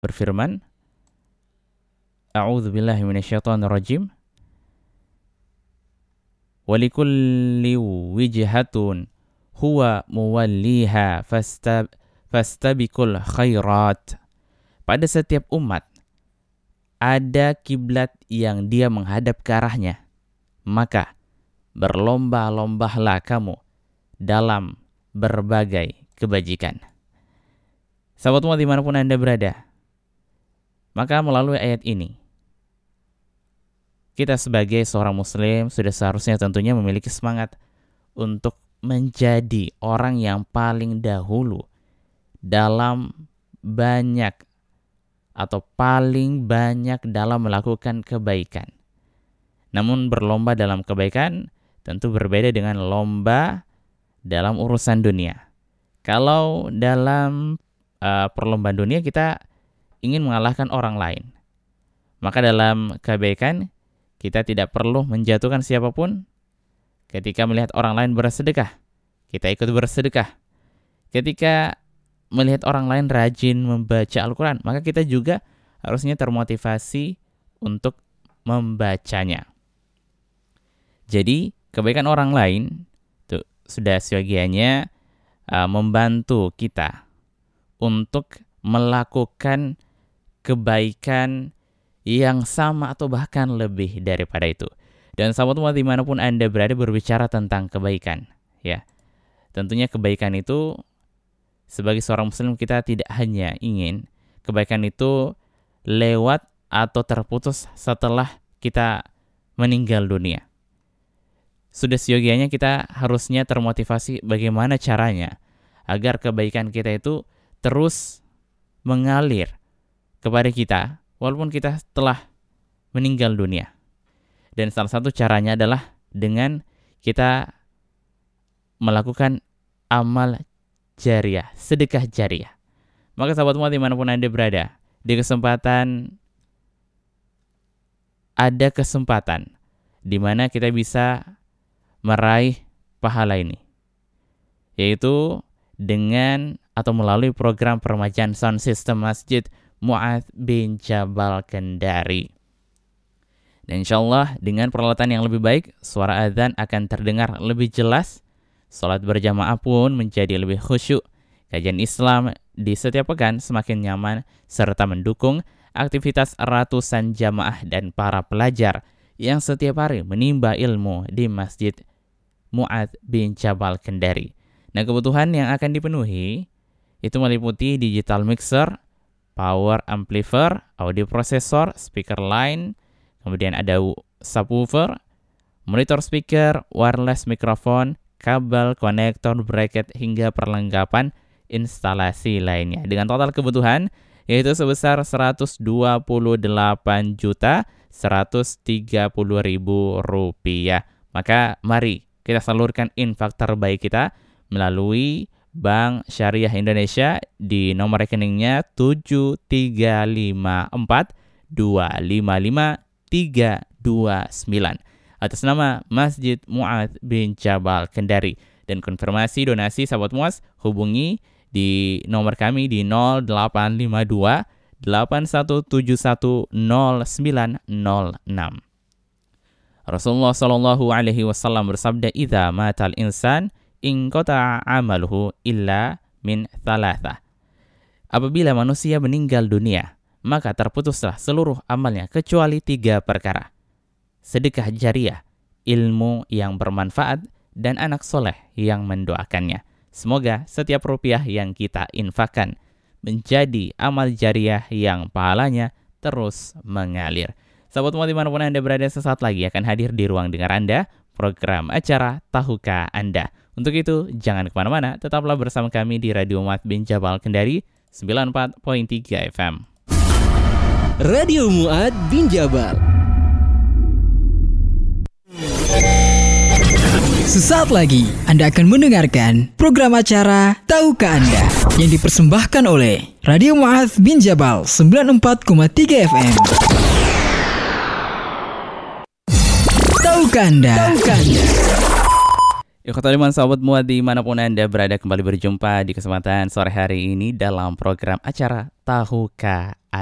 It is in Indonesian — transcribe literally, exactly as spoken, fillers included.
berfirman, A'udzubillahi minasyaitonirrajim. Walikulli wijhatun huwa muwalliha fastab fastabikul khairat. Pada setiap umat ada kiblat yang dia menghadap ke arahnya, maka berlomba-lombalah kamu dalam berbagai kebajikan. Sahabat umat dimanapun Anda berada, maka melalui ayat ini kita sebagai seorang muslim sudah seharusnya tentunya memiliki semangat untuk menjadi orang yang paling dahulu dalam banyak atau paling banyak dalam melakukan kebaikan. Namun berlomba dalam kebaikan tentu berbeda dengan lomba dalam urusan dunia. Kalau dalam uh, perlombaan dunia kita ingin mengalahkan orang lain, maka dalam kebaikan kita tidak perlu menjatuhkan siapapun. Ketika melihat orang lain bersedekah, kita ikut bersedekah. Ketika melihat orang lain rajin membaca Al-Quran, maka kita juga harusnya termotivasi untuk membacanya. Jadi, kebaikan orang lain itu sudah sebagiannya uh, membantu kita untuk melakukan kebaikan yang sama atau bahkan lebih daripada itu. Dan sahabat umat dimanapun Anda berada berbicara tentang kebaikan, ya, tentunya kebaikan itu sebagai seorang muslim kita tidak hanya ingin kebaikan itu lewat atau terputus setelah kita meninggal dunia. Sudah seyogianya kita harusnya termotivasi bagaimana caranya agar kebaikan kita itu terus mengalir kepada kita walaupun kita telah meninggal dunia. Dan salah satu caranya adalah dengan kita melakukan amal jariah, sedekah jariah. Maka sahabat umat dimanapun Anda berada, di kesempatan ada kesempatan di mana kita bisa meraih pahala ini, yaitu dengan atau melalui program peremajaan sound system Masjid Mu'adz bin Jabal Kendari. Dan insyaAllah dengan peralatan yang lebih baik, suara azan akan terdengar lebih jelas, salat berjamaah pun menjadi lebih khusyuk, kajian Islam di setiap pekan semakin nyaman, serta mendukung aktivitas ratusan jamaah dan para pelajar yang setiap hari menimba ilmu di Masjid Mu'adz bin Jabal Kendari. Nah, kebutuhan yang akan dipenuhi itu meliputi digital mixer, power amplifier, audio processor, speaker line, kemudian ada subwoofer, monitor speaker, wireless mikrofon, kabel, konektor, bracket, hingga perlengkapan instalasi lainnya. Dengan total kebutuhan yaitu sebesar seratus dua puluh delapan juta seratus tiga puluh ribu rupiah. Maka mari kita salurkan infak terbaik kita melalui Bank Syariah Indonesia di nomor rekeningnya tujuh tiga lima empat dua lima lima tiga dua sembilan atas nama Masjid Mu'adz bin Jabal Kendari. Dan konfirmasi donasi sahabat Mu'adz hubungi di nomor kami di nol delapan lima dua delapan satu tujuh satu nol sembilan nol enam. Rasulullah sallallahu alaihi wasallam bersabda, "Idza matal insan in qata'a amaluhu illa min thalathah." Apabila manusia meninggal dunia, maka terputuslah seluruh amalnya kecuali tiga perkara: sedekah jariah, ilmu yang bermanfaat, dan anak soleh yang mendoakannya. Semoga setiap rupiah yang kita infakkan menjadi amal jariah yang pahalanya terus mengalir. Sahabat umat dimanapun Anda berada, sesaat lagi akan hadir di ruang dengar Anda program acara Tahukah Anda. Untuk itu, jangan kemana-mana, tetaplah bersama kami di Radio Mu'adz bin Jabal Kendari sembilan puluh empat koma tiga F M. Radio Mu'adz bin Jabal. Sesaat lagi Anda akan mendengarkan program acara Tahukah Anda yang dipersembahkan oleh Radio Mu'adz bin Jabal sembilan puluh empat koma tiga F M. Tahukah Anda? Tahukah Anda? Ikhwatul iman sahabat muat dimanapun Anda berada, kembali berjumpa di kesempatan sore hari ini dalam program acara Tahukah